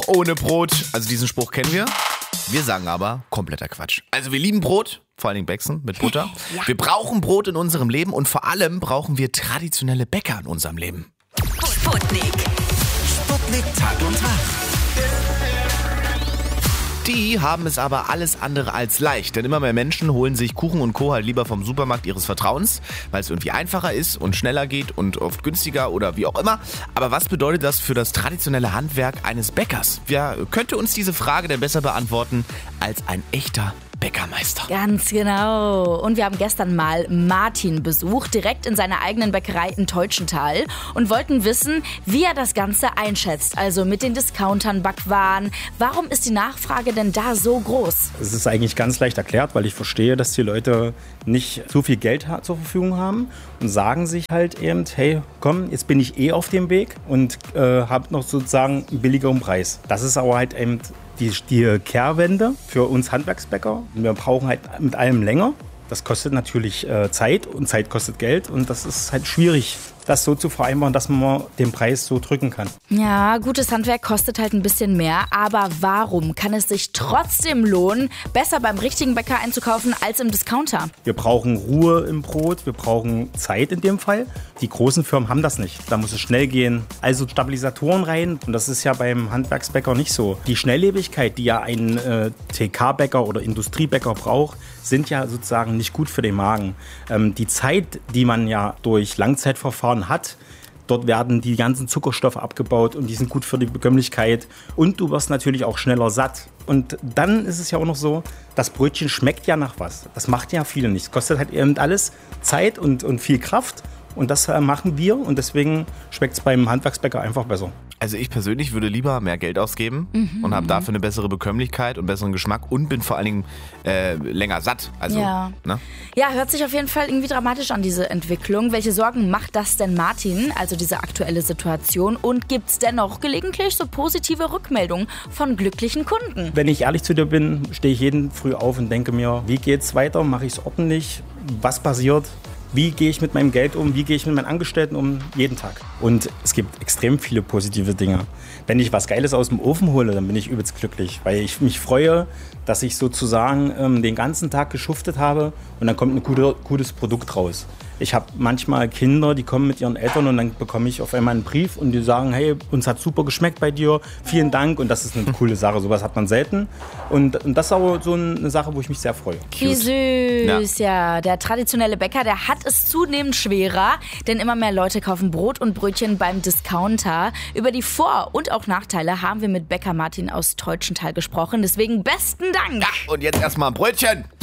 ohne Brot. Also diesen Spruch kennen wir. Wir sagen aber kompletter Quatsch. Also wir lieben Brot, vor allen Dingen Bäcksen mit Butter. Ja. Wir brauchen Brot in unserem Leben und vor allem brauchen wir traditionelle Bäcker in unserem Leben. Sputnik. Sputnik Tag und Tag. Die haben es aber alles andere als leicht, denn immer mehr Menschen holen sich Kuchen und Co. halt lieber vom Supermarkt ihres Vertrauens, weil es irgendwie einfacher ist und schneller geht und oft günstiger oder wie auch immer. Aber was bedeutet das für das traditionelle Handwerk eines Bäckers? Wer könnte uns diese Frage denn besser beantworten als ein echter Bäckermeister? Ganz genau. Und wir haben gestern mal Martin besucht, direkt in seiner eigenen Bäckerei in Teutschenthal und wollten wissen, wie er das Ganze einschätzt. Also mit den Discountern, Backwaren. Warum ist die Nachfrage denn da so groß? Es ist eigentlich ganz leicht erklärt, weil ich verstehe, dass die Leute nicht so viel Geld zur Verfügung haben und sagen sich halt eben, hey, komm, jetzt bin ich auf dem Weg und habe noch sozusagen einen billigeren Preis. Das ist aber halt eben die Kehrwende für uns Handwerksbäcker. Wir brauchen halt mit allem länger. Das kostet natürlich Zeit und Zeit kostet Geld und das ist halt schwierig, das so zu vereinbaren, dass man den Preis so drücken kann. Ja, gutes Handwerk kostet halt ein bisschen mehr, aber warum kann es sich trotzdem lohnen, besser beim richtigen Bäcker einzukaufen als im Discounter? Wir brauchen Ruhe im Brot, wir brauchen Zeit in dem Fall. Die großen Firmen haben das nicht. Da muss es schnell gehen. Also Stabilisatoren rein und das ist ja beim Handwerksbäcker nicht so. Die Schnelllebigkeit, die ja ein TK-Bäcker oder Industriebäcker braucht, sind ja sozusagen nicht gut für den Magen. Die Zeit, die man ja durch Langzeitverfahren hat, dort werden die ganzen Zuckerstoffe abgebaut und die sind gut für die Bekömmlichkeit und du wirst natürlich auch schneller satt. Und dann ist es ja auch noch so, das Brötchen schmeckt ja nach was. Das macht ja viele nicht. Es kostet halt eben alles Zeit und viel Kraft und das machen wir und deswegen schmeckt es beim Handwerksbäcker einfach besser. Also ich persönlich würde lieber mehr Geld ausgeben und habe dafür eine bessere Bekömmlichkeit und besseren Geschmack und bin vor allen Dingen länger satt. Also, ja. Ne? Ja, hört sich auf jeden Fall irgendwie dramatisch an, diese Entwicklung. Welche Sorgen macht das denn Martin, also diese aktuelle Situation? Und gibt es dennoch gelegentlich so positive Rückmeldungen von glücklichen Kunden? Wenn ich ehrlich zu dir bin, stehe ich jeden Früh auf und denke mir, wie geht's weiter? Mache ich es ordentlich? Was passiert? Wie gehe ich mit meinem Geld um? Wie gehe ich mit meinen Angestellten um? Jeden Tag. Und es gibt extrem viele positive Dinge. Wenn ich was Geiles aus dem Ofen hole, dann bin ich übelst glücklich, weil ich mich freue, dass ich sozusagen den ganzen Tag geschuftet habe und dann kommt ein gutes Produkt raus. Ich habe manchmal Kinder, die kommen mit ihren Eltern und dann bekomme ich auf einmal einen Brief und die sagen, hey, uns hat super geschmeckt bei dir, vielen Dank und das ist eine coole Sache, sowas hat man selten und das ist aber so eine Sache, wo ich mich sehr freue. Wie süß, ja. Der traditionelle Bäcker, der hat es zunehmend schwerer, denn immer mehr Leute kaufen Brot und Brötchen beim Discounter. Über die Vor- und auch Nachteile haben wir mit Bäcker Martin aus Teutschenthal gesprochen, deswegen besten Dank. Ja, und jetzt erstmal ein Brötchen.